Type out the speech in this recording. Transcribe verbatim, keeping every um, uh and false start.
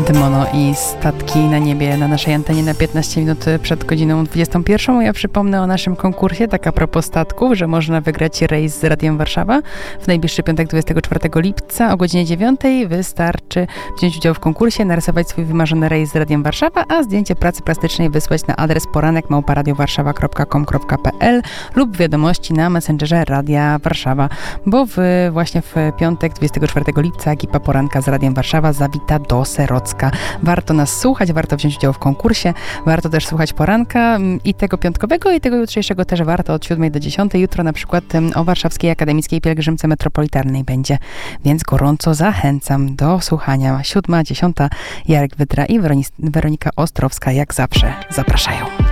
Dymono i statki na niebie na naszej antenie na piętnaście minut przed godziną dwudziestą pierwszą. Ja przypomnę o naszym konkursie, tak a propos statków, że można wygrać rejs z Radiem Warszawa w najbliższy piątek dwudziestego czwartego lipca o godzinie dziewiątej. Wystarczy wziąć udział w konkursie, narysować swój wymarzony rejs z Radiem Warszawa, a zdjęcie pracy plastycznej wysłać na adres poranek małpa radio warszawa kropka com kropka p l lub wiadomości na Messengerze Radia Warszawa, bo w, właśnie w piątek dwudziestego czwartego lipca ekipa Poranka z Radiem Warszawa zawita do Serocka. Warto nas słuchać, warto wziąć udział w konkursie, warto też słuchać Poranka i tego piątkowego, i tego jutrzejszego też warto od siódmej do dziesiątej. Jutro na przykład o Warszawskiej Akademickiej Pielgrzymce Metropolitalnej będzie, więc gorąco zachęcam do słuchania. Siódma, dziesiąta, Jarek Wydra i Weronika Ostrowska jak zawsze zapraszają.